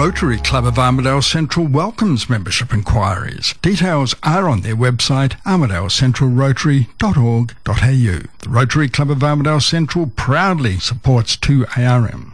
Rotary Club of Armidale Central welcomes membership inquiries. Details are on their website, armidalecentralrotary.org.au. The Rotary Club of Armidale Central proudly supports 2ARM.